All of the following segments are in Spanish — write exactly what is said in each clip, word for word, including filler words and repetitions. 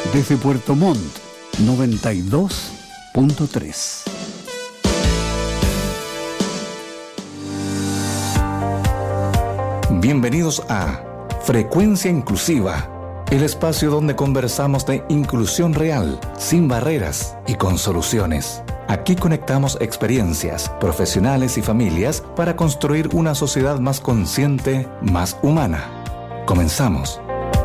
Desde Puerto Montt, noventa y dos punto tres. Bienvenidos a Frecuencia Inclusiva, el espacio donde conversamos de inclusión real, sin barreras y con soluciones. Aquí conectamos experiencias, profesionales y familias para construir una sociedad más consciente, más humana. Comenzamos.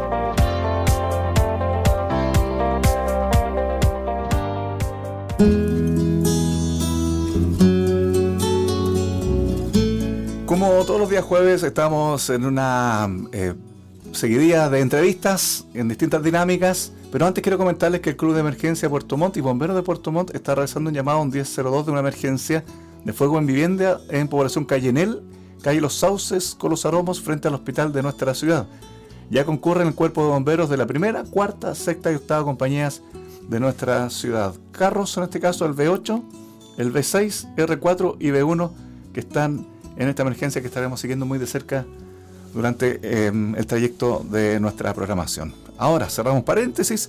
Como todos los días jueves estamos en una eh, seguidilla de entrevistas en distintas dinámicas, pero antes quiero comentarles que el Club de Emergencia Puerto Montt y Bomberos de Puerto Montt está realizando un llamado a un diez cero dos de una emergencia de fuego en vivienda en población Calle Enel, calle Los Sauces, con los Aromos, frente al hospital de nuestra ciudad. Ya concurren el cuerpo de bomberos de la primera, cuarta, sexta y octava compañías de nuestra ciudad. Carros, en este caso el V ocho, el V seis, R cuatro y V uno, que están en esta emergencia que estaremos siguiendo muy de cerca durante eh, el trayecto de nuestra programación. Ahora cerramos paréntesis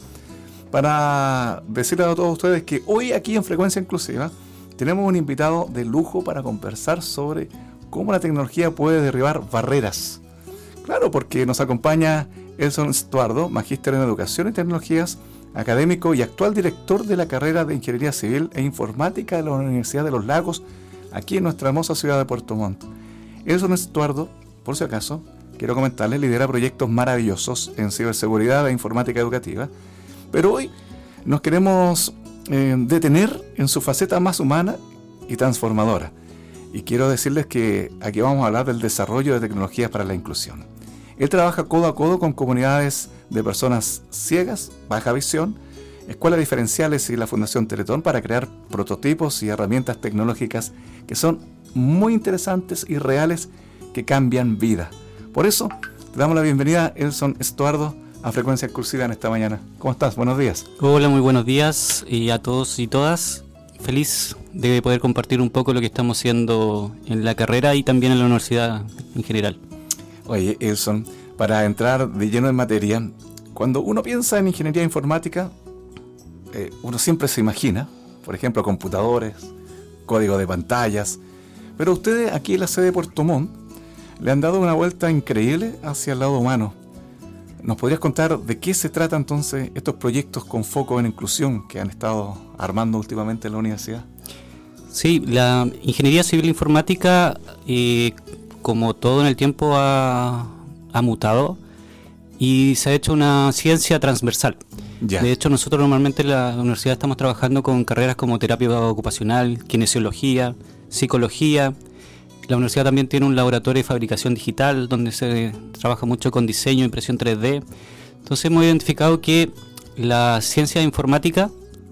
para decirles a todos ustedes que hoy aquí en Frecuencia Inclusiva tenemos un invitado de lujo para conversar sobre cómo la tecnología puede derribar barreras. Claro, porque nos acompaña Elson Estuardo, magíster en Educación y Tecnologías, académico y actual director de la carrera de Ingeniería Civil e Informática de la Universidad de Los Lagos, aquí en nuestra hermosa ciudad de Puerto Montt. Elson Estuardo, por si acaso, quiero comentarles, lidera proyectos maravillosos en ciberseguridad e informática educativa, pero hoy nos queremos eh, detener en su faceta más humana y transformadora. Y quiero decirles que aquí vamos a hablar del desarrollo de tecnologías para la inclusión. Él trabaja codo a codo con comunidades de personas ciegas, baja visión, escuelas diferenciales y la Fundación Teletón para crear prototipos y herramientas tecnológicas que son muy interesantes y reales, que cambian vida. Por eso, te damos la bienvenida, Elson Estuardo, a Frecuencia Inclusiva en esta mañana. ¿Cómo estás? Buenos días. Hola, muy buenos días y a todos y todas. Feliz de poder compartir un poco lo que estamos haciendo en la carrera y también en la universidad en general. Oye, Elson, para entrar de lleno en materia, cuando uno piensa en ingeniería informática, eh, uno siempre se imagina, por ejemplo, computadores, código de pantallas, pero ustedes aquí en la sede de Puerto Montt le han dado una vuelta increíble hacia el lado humano. ¿Nos podrías contar de qué se trata entonces estos proyectos con foco en inclusión que han estado armando últimamente en la universidad? Sí, la ingeniería civil informática, eh, como todo en el tiempo, ha, ha mutado y se ha hecho una ciencia transversal. Ya. De hecho, nosotros normalmente en la universidad estamos trabajando con carreras como terapia ocupacional, kinesiología, psicología. La universidad también tiene un laboratorio de fabricación digital donde se trabaja mucho con diseño, impresión tres D. Entonces hemos identificado que la ciencia informática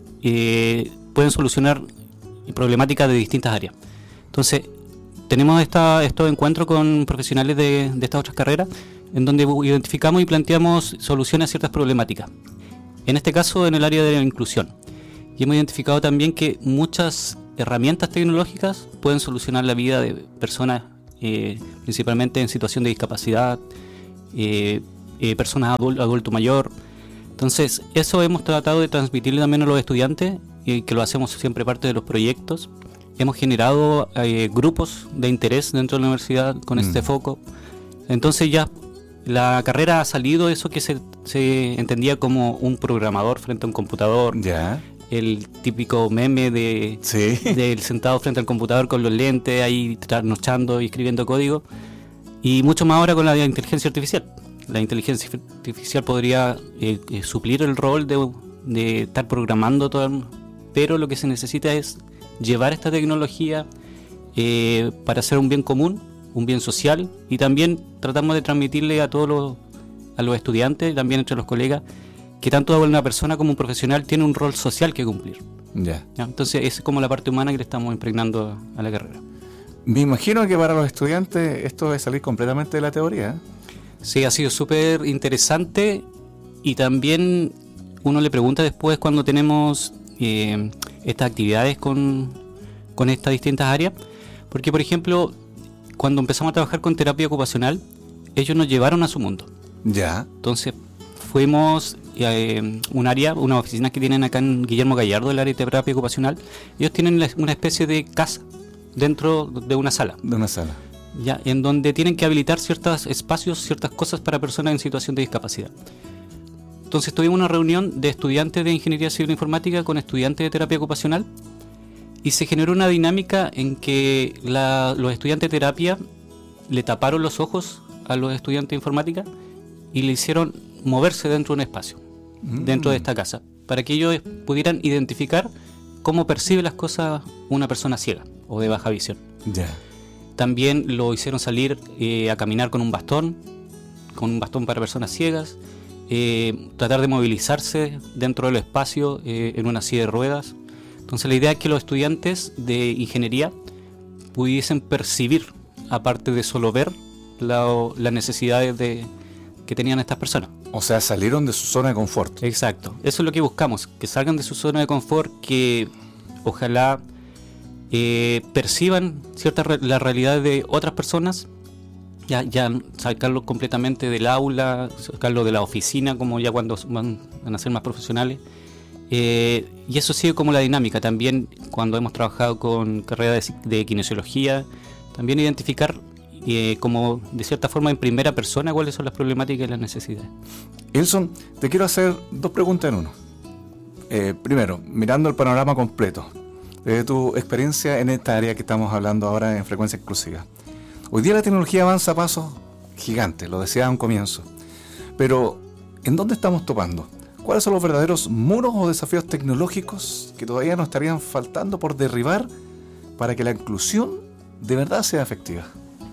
eh, pueden solucionar problemáticas de distintas áreas. Entonces tenemos esta, estos encuentros con profesionales de, de estas otras carreras en donde identificamos y planteamos soluciones a ciertas problemáticas. En este caso en el área de la inclusión. Y hemos identificado también que muchas herramientas tecnológicas pueden solucionar la vida de personas eh, principalmente en situación de discapacidad, eh, eh, personas adul- adulto mayor. Entonces eso hemos tratado de transmitirle también a los estudiantes y que lo hacemos siempre parte de los proyectos. Hemos generado eh, grupos de interés dentro de la universidad con mm. este foco. Entonces ya la carrera ha salido de eso que se, se entendía como un programador frente a un computador. Ya. El típico meme de sí. del sentado frente al computador con los lentes, ahí trasnochando y escribiendo código. Y mucho más ahora con la inteligencia artificial. La inteligencia artificial podría eh, eh, suplir el rol de, de estar programando todo, pero lo que se necesita es llevar esta tecnología eh, para hacer un bien común, un bien social, y también tratamos de transmitirle a todos los, a los estudiantes, también entre los colegas, que tanto una persona como un profesional tiene un rol social que cumplir. Yeah. ¿Ya? Entonces es como la parte humana que le estamos impregnando a la carrera. Me imagino que para los estudiantes esto es salir completamente de la teoría, ¿eh? Sí, ha sido súper interesante y también uno le pregunta después cuando tenemos eh, estas actividades con, con estas distintas áreas, porque por ejemplo, cuando empezamos a trabajar con terapia ocupacional, ellos nos llevaron a su mundo. Ya. Entonces fuimos eh, un área, unas oficinas que tienen acá en Guillermo Gallardo, el área de terapia ocupacional. Ellos tienen una especie de casa dentro de una sala. De una sala. Ya, en donde tienen que habilitar ciertos espacios, ciertas cosas para personas en situación de discapacidad. Entonces tuvimos una reunión de estudiantes de Ingeniería Civil Informática con estudiantes de terapia ocupacional y se generó una dinámica en que la, los estudiantes de terapia le taparon los ojos a los estudiantes de informática y le hicieron moverse dentro de un espacio, mm. dentro de esta casa, para que ellos pudieran identificar cómo percibe las cosas una persona ciega o de baja visión. Yeah. También lo hicieron salir eh, a caminar con un bastón, con un bastón para personas ciegas, eh, tratar de movilizarse dentro del espacio eh, en una silla de ruedas. Entonces la idea es que los estudiantes de ingeniería pudiesen percibir, aparte de solo ver, la, las necesidades de, que tenían estas personas. O sea, salieron de su zona de confort. Exacto, eso es lo que buscamos, que salgan de su zona de confort, que ojalá eh, perciban cierta re- la realidad de otras personas, ya, ya sacarlo completamente del aula, sacarlo de la oficina, como ya cuando van, van a ser más profesionales. Eh, y eso sigue como la dinámica. También cuando hemos trabajado con carreras de, de kinesiología, también identificar eh, como de cierta forma en primera persona cuáles son las problemáticas y las necesidades. Ilson, te quiero hacer dos preguntas en uno. Eh, primero, mirando el panorama completo, desde tu experiencia en esta área que estamos hablando ahora en frecuencia exclusiva. Hoy día la tecnología avanza a pasos gigantes, lo decía a un comienzo. Pero, ¿en dónde estamos topando? ¿Cuáles son los verdaderos muros o desafíos tecnológicos que todavía nos estarían faltando por derribar para que la inclusión de verdad sea efectiva?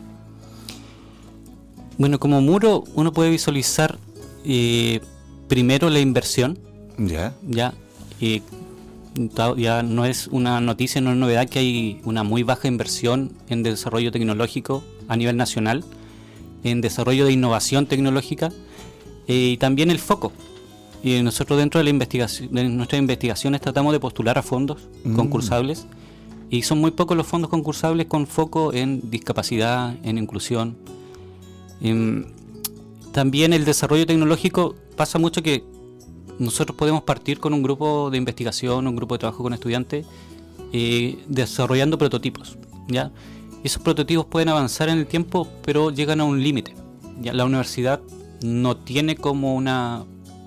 Bueno, como muro uno puede visualizar eh, primero la inversión. Ya. Ya, eh, ya no es una noticia, no es novedad que hay una muy baja inversión en desarrollo tecnológico a nivel nacional, en desarrollo de innovación tecnológica eh, y también el foco. Y nosotros dentro de, la investigación, de nuestras investigaciones tratamos de postular a fondos mm. concursables y son muy pocos los fondos concursables con foco en discapacidad, en inclusión. Eh, también el desarrollo tecnológico pasa mucho que nosotros podemos partir con un grupo de investigación, un grupo de trabajo con estudiantes, eh, desarrollando prototipos, ¿ya? Esos prototipos pueden avanzar en el tiempo, pero llegan a un límite. ¿Ya? La universidad no tiene como una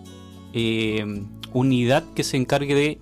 eh, unidad que se encargue de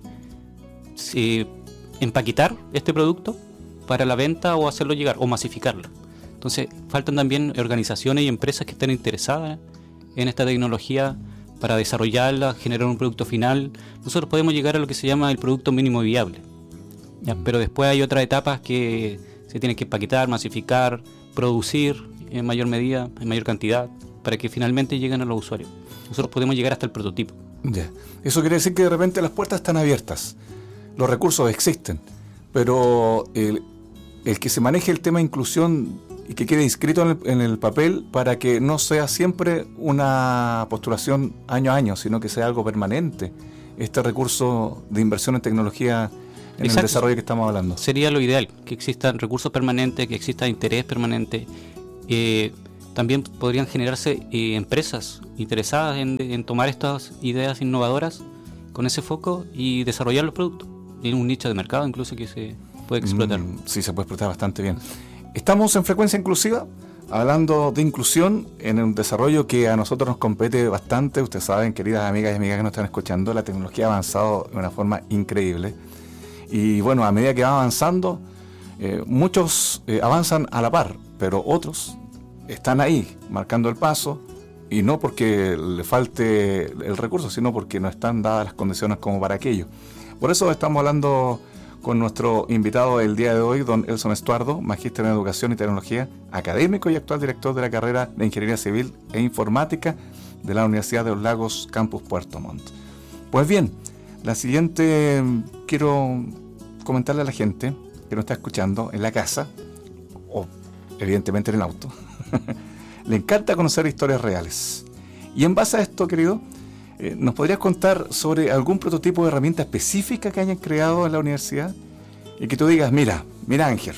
eh, empaquetar este producto para la venta o hacerlo llegar, o masificarlo. Entonces, faltan también organizaciones y empresas que estén interesadas en esta tecnología para desarrollarla, generar un producto final. Nosotros podemos llegar a lo que se llama el producto mínimo viable, ¿ya? Pero después hay otras etapas que se tienen que empaquetar, masificar, producir en mayor medida, en mayor cantidad, para que finalmente lleguen a los usuarios. Nosotros podemos llegar hasta el prototipo. Ya. Eso quiere decir que de repente las puertas están abiertas, los recursos existen, pero el, el que se maneje el tema de inclusión y que quede inscrito en el, en el papel para que no sea siempre una postulación año a año, sino que sea algo permanente, este recurso de inversión en tecnología en Exacto. el desarrollo que estamos hablando. Sería lo ideal, que existan recursos permanentes, que exista interés permanente. Eh, también podrían generarse eh, empresas interesadas en, en tomar estas ideas innovadoras con ese foco y desarrollar los productos en un nicho de mercado incluso que se puede explotar. Mm, sí, se puede explotar bastante bien. Estamos en Frecuencia Inclusiva, hablando de inclusión en un desarrollo que a nosotros nos compete bastante. Ustedes saben, queridas amigas y amigas que nos están escuchando, la tecnología ha avanzado de una forma increíble. Y bueno, a medida que va avanzando, eh, muchos eh, avanzan a la par, pero otros están ahí, marcando el paso, y no porque le falte el recurso, sino porque no están dadas las condiciones como para aquello. Por eso estamos hablando con nuestro invitado el día de hoy, don Elson Estuardo, magíster en Educación y Tecnología, académico y actual director de la carrera de Ingeniería Civil e Informática de la Universidad de los Lagos, Campus Puerto Montt. Pues bien, la siguiente, quiero comentarle a la gente que nos está escuchando en la casa, o evidentemente en el auto, le encanta conocer historias reales. Y en base a esto, querido, Eh, ¿nos podrías contar sobre algún prototipo de herramienta específica que hayan creado en la universidad? Y que tú digas, mira, mira Ángel,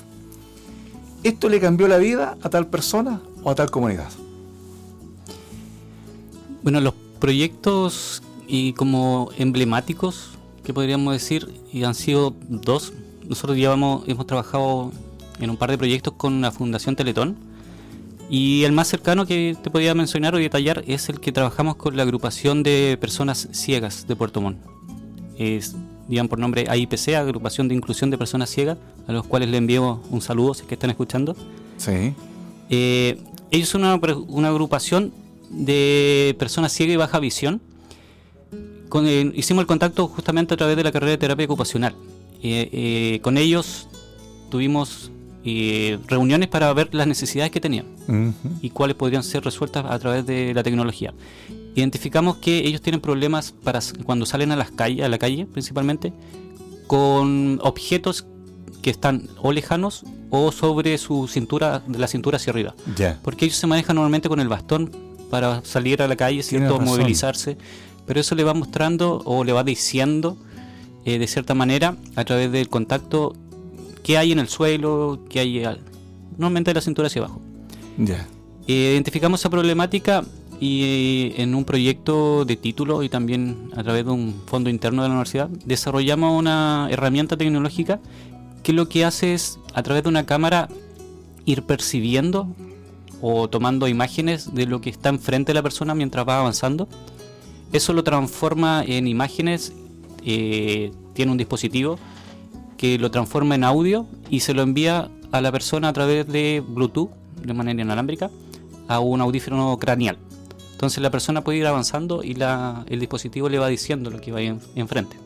¿esto le cambió la vida a tal persona o a tal comunidad? Bueno, los proyectos y como emblemáticos, que podríamos decir, y han sido dos. Nosotros llevamos, hemos trabajado en un par de proyectos con la Fundación Teletón, y el más cercano que te podía mencionar o detallar es el que trabajamos con la agrupación de personas ciegas de Puerto Montt. Es, digan por nombre A I P C, Agrupación de Inclusión de Personas Ciegas, a los cuales le envío un saludo si es que están escuchando. Sí. Eh, ellos son una, una agrupación de personas ciegas y baja visión. Con, eh, hicimos el contacto justamente a través de la carrera de terapia ocupacional. Eh, eh, con ellos tuvimos eh, reuniones para ver las necesidades que tenían uh-huh. y cuáles podrían ser resueltas a través de la tecnología. Identificamos que ellos tienen problemas para cuando salen a las calles, a la calle principalmente, con objetos que están o lejanos o sobre su cintura, de la cintura hacia arriba. Yeah. Porque ellos se manejan normalmente con el bastón para salir a la calle, ¿cierto? Movilizarse. Pero eso le va mostrando o le va diciendo eh, de cierta manera a través del contacto qué hay en el suelo, qué hay al, normalmente de la cintura hacia abajo. Yeah. Eh, identificamos esa problemática y eh, en un proyecto de título y también a través de un fondo interno de la universidad desarrollamos una herramienta tecnológica que lo que hace es a través de una cámara ir percibiendo o tomando imágenes de lo que está enfrente de la persona mientras va avanzando. Eso lo transforma en imágenes, eh, tiene un dispositivo que lo transforma en audio y se lo envía a la persona a través de Bluetooth, de manera inalámbrica, a un audífono craneal. Entonces la persona puede ir avanzando y la, el dispositivo le va diciendo lo que va en, enfrente.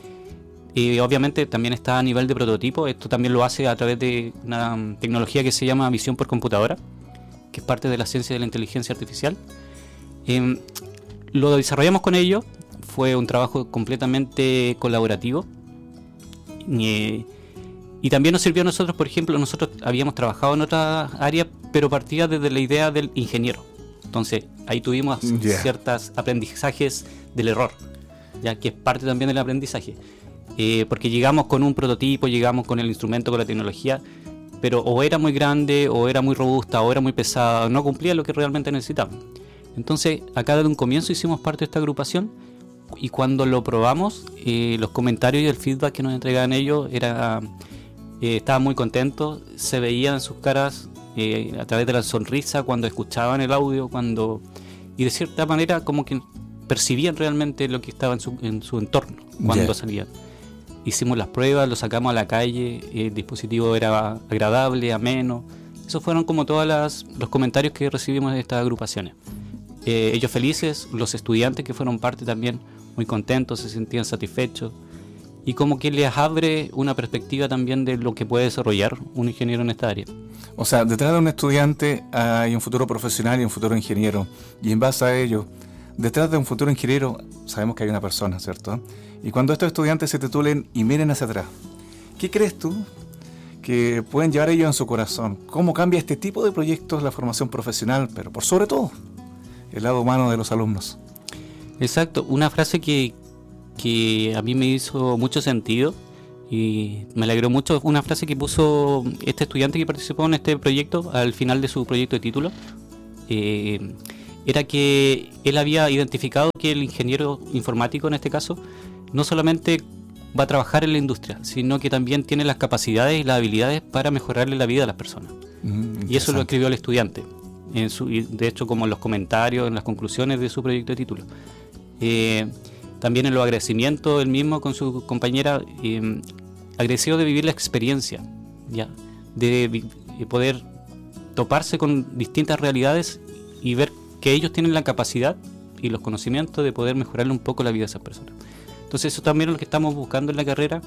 Y obviamente también está a nivel de prototipo. Esto también lo hace a través de una tecnología que se llama visión por computadora, que es parte de la ciencia de la inteligencia artificial. Eh, lo desarrollamos con ellos, fue un trabajo completamente colaborativo. Y, y también nos sirvió a nosotros, por ejemplo, nosotros habíamos trabajado en otra área, pero partía desde la idea del ingeniero. Entonces ahí tuvimos yeah. ciertos aprendizajes del error, ya que es parte también del aprendizaje. Eh, porque llegamos con un prototipo, llegamos con el instrumento, con la tecnología, pero o era muy grande, o era muy robusta, o era muy pesada, no cumplía lo que realmente necesitaban. Entonces, acá desde un comienzo hicimos parte de esta agrupación, y cuando lo probamos, eh, los comentarios y el feedback que nos entregaban ellos, era, eh, estaban muy contentos, se veían en sus caras eh, a través de la sonrisa cuando escuchaban el audio, cuando y de cierta manera como que percibían realmente lo que estaba en su, en su entorno cuando yeah. salían. Hicimos las pruebas, lo sacamos a la calle, el dispositivo era agradable, ameno. Esos fueron como todos los comentarios que recibimos de estas agrupaciones. Eh, ellos felices, los estudiantes que fueron parte también muy contentos, se sentían satisfechos. Y como que les abre una perspectiva también de lo que puede desarrollar un ingeniero en esta área. O sea, detrás de un estudiante hay un futuro profesional y un futuro ingeniero. Y en base a ello, detrás de un futuro ingeniero sabemos que hay una persona, ¿cierto? Y cuando estos estudiantes se titulen y miren hacia atrás, ¿qué crees tú que pueden llevar ellos en su corazón? ¿Cómo cambia este tipo de proyectos la formación profesional, pero por sobre todo el lado humano de los alumnos? Exacto, una frase que, que a mí me hizo mucho sentido y me alegró mucho, una frase que puso este estudiante que participó en este proyecto al final de su proyecto de título. Eh, era que él había identificado que el ingeniero informático en este caso no solamente va a trabajar en la industria, sino que también tiene las capacidades y las habilidades para mejorarle la vida a las personas. Mm, y eso lo escribió el estudiante, en su, de hecho como en los comentarios, en las conclusiones de su proyecto de título. Eh, también en los agradecimientos, él mismo con su compañera, eh, agradecido de vivir la experiencia, ya, de, de poder toparse con distintas realidades y ver que ellos tienen la capacidad y los conocimientos de poder mejorarle un poco la vida a esas personas. Entonces eso también es lo que estamos buscando en la carrera,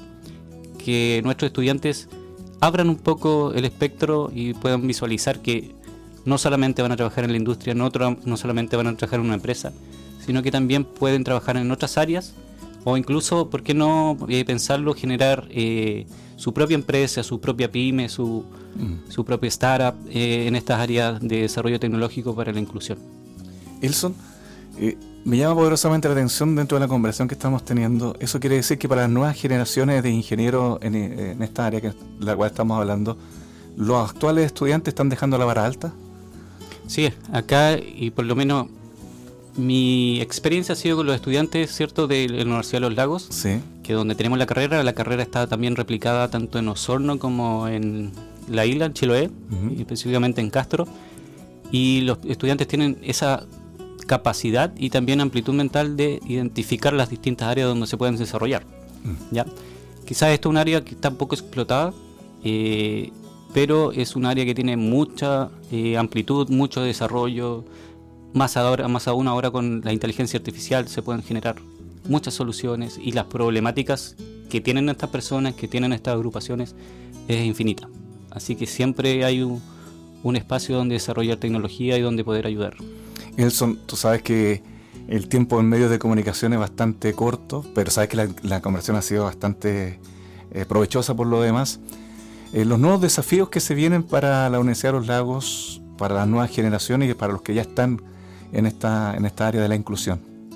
que nuestros estudiantes abran un poco el espectro y puedan visualizar que no solamente van a trabajar en la industria, no, tra- no solamente van a trabajar en una empresa, sino que también pueden trabajar en otras áreas o incluso, ¿por qué no eh, pensarlo, generar eh, su propia empresa, su propia pyme, su, mm. su propia startup eh, en estas áreas de desarrollo tecnológico para la inclusión? Ilson, eh, me llama poderosamente la atención dentro de la conversación que estamos teniendo. Eso quiere decir que para las nuevas generaciones de ingenieros en, en esta área que la cual estamos hablando, ¿los actuales estudiantes están dejando la vara alta? Sí, acá y por lo menos mi experiencia ha sido con los estudiantes, ¿cierto?, de la Universidad de los Lagos, Sí. que donde tenemos la carrera, la carrera está también replicada tanto en Osorno como en la isla, en Chiloé, Ujú. y específicamente en Castro, y los estudiantes tienen esa capacidad y también amplitud mental de identificar las distintas áreas donde se pueden desarrollar. Mm. ¿Ya? Quizás esto es un área que está un poco explotada, eh, pero es un área que tiene mucha eh, amplitud, mucho desarrollo. Más ahora, más aún ahora con la inteligencia artificial se pueden generar muchas soluciones, y las problemáticas que tienen estas personas, que tienen estas agrupaciones, es infinita. Así que siempre hay un, un espacio donde desarrollar tecnología y donde poder ayudar. Elson, tú sabes que el tiempo en medios de comunicación es bastante corto, pero sabes que la, la conversación ha sido bastante eh, provechosa por lo demás. Eh, los nuevos desafíos que se vienen para la Universidad de los Lagos, para las nuevas generaciones y para los que ya están en esta, en esta área de la inclusión.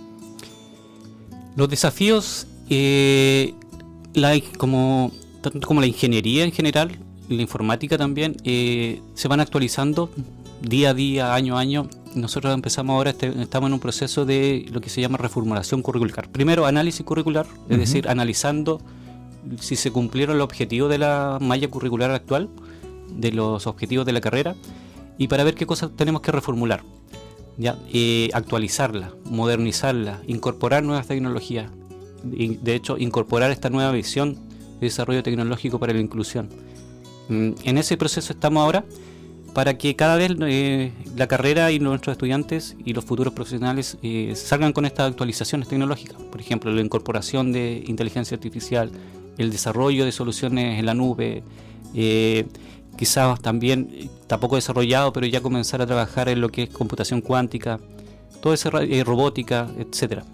Los desafíos, eh, la, como, tanto como la ingeniería en general, la informática también, eh, se van actualizando día a día, año a año. Nosotros empezamos ahora, este, estamos en un proceso de lo que se llama reformulación curricular. Primero, análisis curricular, es Uh-huh. decir, analizando si se cumplieron los objetivos de la malla curricular actual, de los objetivos de la carrera, y para ver qué cosas tenemos que reformular. Ya, eh, actualizarla, modernizarla, incorporar nuevas tecnologías, y de hecho incorporar esta nueva visión de desarrollo tecnológico para la inclusión. Mm, en ese proceso estamos ahora, para que cada vez eh, la carrera y nuestros estudiantes y los futuros profesionales eh, salgan con estas actualizaciones tecnológicas. Por ejemplo, la incorporación de inteligencia artificial, el desarrollo de soluciones en la nube, eh, quizás también, eh, tampoco desarrollado, pero ya comenzar a trabajar en lo que es computación cuántica, todo ese eh, robótica, etcétera.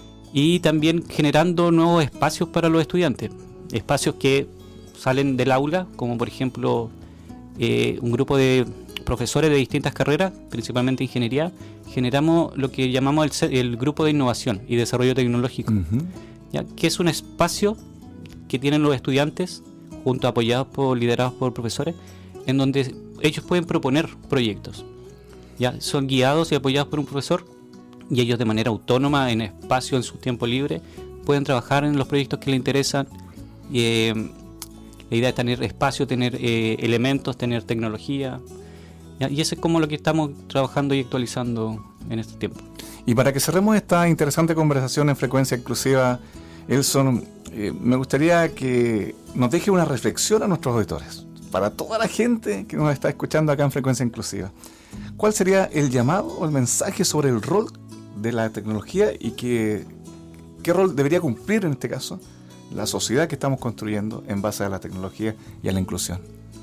Y también generando nuevos espacios para los estudiantes, espacios que salen del aula, como por ejemplo eh, un grupo de profesores de distintas carreras, principalmente ingeniería, generamos lo que llamamos el, ce- el grupo de innovación y desarrollo tecnológico, Uh-huh. ¿ya? Que es un espacio que tienen los estudiantes, junto apoyados por, liderados por profesores, en donde ellos pueden proponer proyectos. Ya son guiados y apoyados por un profesor, y ellos de manera autónoma, en espacio, en su tiempo libre, pueden trabajar en los proyectos que les interesan. Y, eh, la idea es tener espacio, tener eh, elementos, tener tecnología, ¿ya? Y eso es como lo que estamos trabajando y actualizando en este tiempo. Y para que cerremos esta interesante conversación en Frecuencia Inclusiva, Elson, eh, me gustaría que nos deje una reflexión a nuestros auditores, para toda la gente que nos está escuchando acá en Frecuencia Inclusiva. ¿Cuál sería el llamado o el mensaje sobre el rol de la tecnología y que, qué rol debería cumplir en este caso la sociedad que estamos construyendo en base a la tecnología y a la inclusión?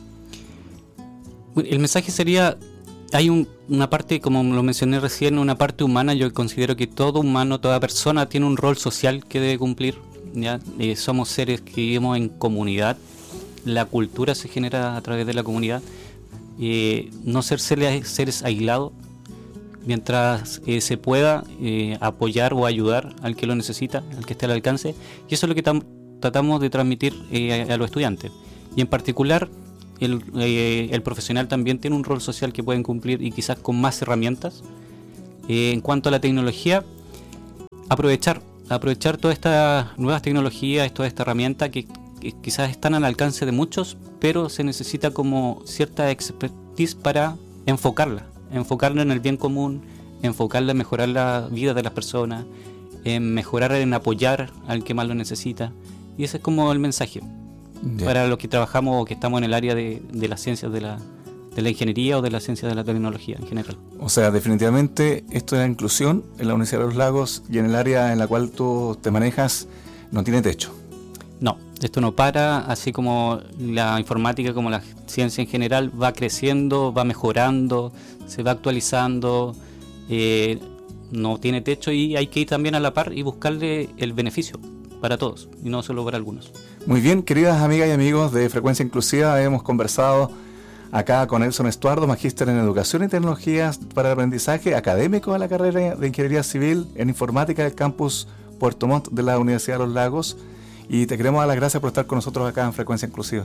El mensaje sería, hay un, una parte, como lo mencioné recién, una parte humana. Yo considero que todo humano, toda persona tiene un rol social que debe cumplir, ¿ya? Eh, somos seres que vivimos en comunidad, la cultura se genera a través de la comunidad, eh, no ser seres, seres aislados, mientras eh, se pueda eh, apoyar o ayudar al que lo necesita, al que esté al alcance, y eso es lo que tam- tratamos de transmitir eh, a, a los estudiantes. Y en particular, el, eh, el profesional también tiene un rol social que pueden cumplir, y quizás con más herramientas. Eh, en cuanto a la tecnología, aprovechar, aprovechar todas estas nuevas tecnologías, toda esta herramienta que, que quizás están al alcance de muchos, pero se necesita como cierta expertise para enfocarla. enfocarla en el bien común, enfocarla en mejorar la vida de las personas, en mejorar, en apoyar al que más lo necesita. Y ese es como el mensaje Ya. para los que trabajamos o que estamos en el área de, de las ciencias de la, de la ingeniería o de las ciencias de la tecnología en general. O sea, definitivamente esto de la inclusión en la Universidad de los Lagos y en el área en la cual tú te manejas no tiene techo. No, esto no para, así como la informática, como la ciencia en general, va creciendo, va mejorando, se va actualizando, eh, no tiene techo, y hay que ir también a la par y buscarle el beneficio para todos y no solo para algunos. Muy bien, queridas amigas y amigos de Frecuencia Inclusiva, hemos conversado acá con Elson Estuardo, magíster en Educación y Tecnologías para el Aprendizaje, académico de la carrera de Ingeniería Civil en Informática del campus Puerto Montt de la Universidad de los Lagos, y te queremos dar las gracias por estar con nosotros acá en Frecuencia Inclusiva.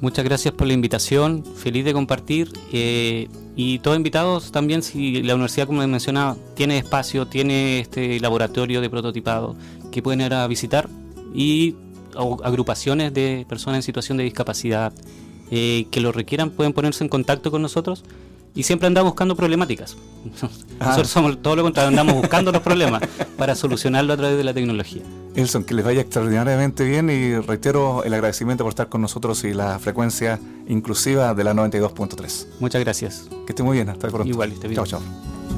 Muchas gracias por la invitación, feliz de compartir eh, y todos invitados también, si la universidad, como les mencionaba, tiene espacio, tiene este laboratorio de prototipado que pueden ir a visitar, y agrupaciones de personas en situación de discapacidad eh, que lo requieran pueden ponerse en contacto con nosotros, y siempre andamos buscando problemáticas. Ah. Nosotros somos todo lo contrario, andamos buscando los problemas para solucionarlo a través de la tecnología. Elson, que les vaya extraordinariamente bien, y reitero el agradecimiento por estar con nosotros y la frecuencia inclusiva de la noventa y dos punto tres. Muchas gracias. Que esté muy bien, hasta pronto. Igual, esté bien. Chao, chao.